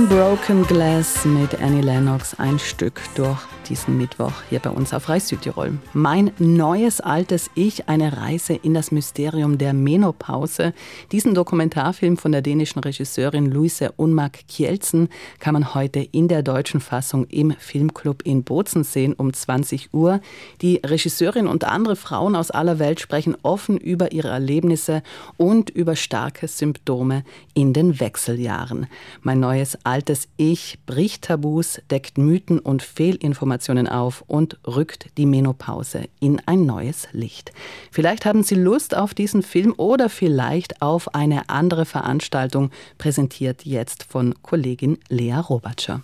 Broken Glass mit Annie Lennox, ein Stück durch diesen Mittwoch hier bei uns auf Reis Südtirol. Mein neues altes Ich, eine Reise in das Mysterium der Menopause. Diesen Dokumentarfilm von der dänischen Regisseurin Louise Unmark Kjeldsen kann man heute in der deutschen Fassung im Filmclub in Bozen sehen um 20 Uhr. Die Regisseurin und andere Frauen aus aller Welt sprechen offen über ihre Erlebnisse und über starke Symptome in den Wechseljahren. Mein neues altes Ich bricht Tabus, deckt Mythen und Fehlinformationen auf und rückt die Menopause in ein neues Licht. Vielleicht haben Sie Lust auf diesen Film oder vielleicht auf eine andere Veranstaltung, präsentiert jetzt von Kollegin Lea Robatscher.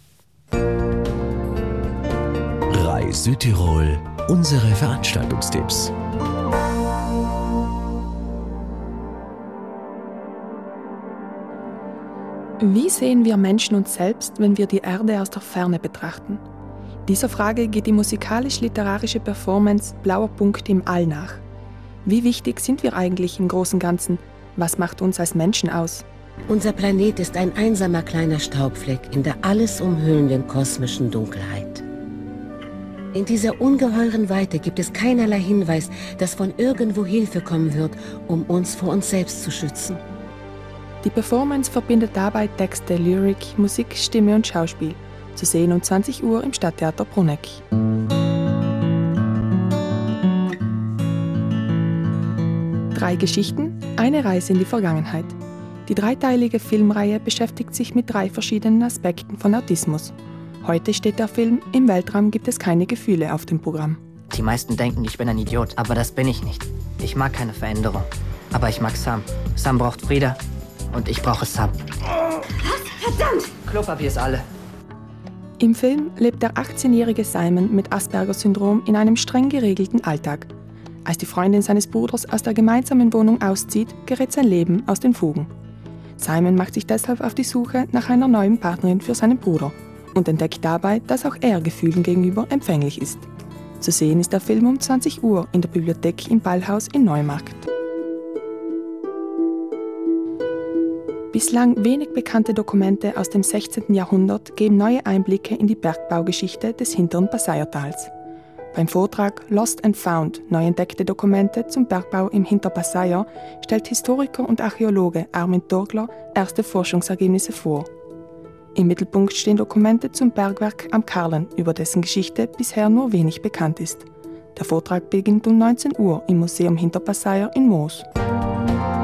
Reis Südtirol, unsere Veranstaltungstipps. Wie sehen wir Menschen uns selbst, wenn wir die Erde aus der Ferne betrachten? Dieser Frage geht die musikalisch-literarische Performance Blauer Punkt im All nach. Wie wichtig sind wir eigentlich im großen Ganzen? Was macht uns als Menschen aus? Unser Planet ist ein einsamer kleiner Staubfleck in der alles umhüllenden kosmischen Dunkelheit. In dieser ungeheuren Weite gibt es keinerlei Hinweis, dass von irgendwo Hilfe kommen wird, um uns vor uns selbst zu schützen. Die Performance verbindet dabei Texte, Lyrik, Musik, Stimme und Schauspiel. Zu sehen um 20 Uhr im Stadttheater Bruneck. Drei Geschichten, eine Reise in die Vergangenheit. Die dreiteilige Filmreihe beschäftigt sich mit 3 verschiedenen Aspekten von Autismus. Heute steht der Film Im Weltraum gibt es keine Gefühle auf dem Programm. Die meisten denken, ich bin ein Idiot, aber das bin ich nicht. Ich mag keine Veränderung, aber ich mag Sam. Sam braucht Frieda und ich brauche Sam. Was? Verdammt! Klopapier ist alle. Im Film lebt der 18-jährige Simon mit Asperger-Syndrom in einem streng geregelten Alltag. Als die Freundin seines Bruders aus der gemeinsamen Wohnung auszieht, gerät sein Leben aus den Fugen. Simon macht sich deshalb auf die Suche nach einer neuen Partnerin für seinen Bruder und entdeckt dabei, dass auch er Gefühlen gegenüber empfänglich ist. Zu sehen ist der Film um 20 Uhr in der Bibliothek im Ballhaus in Neumarkt. Bislang wenig bekannte Dokumente aus dem 16. Jahrhundert geben neue Einblicke in die Bergbaugeschichte des hinteren Passaiertals. Beim Vortrag Lost and Found – Neu entdeckte Dokumente zum Bergbau im Hinterpassayer stellt Historiker und Archäologe Armin Torgler erste Forschungsergebnisse vor. Im Mittelpunkt stehen Dokumente zum Bergwerk am Karlen, über dessen Geschichte bisher nur wenig bekannt ist. Der Vortrag beginnt um 19 Uhr im Museum Hinterpassayer in Moos.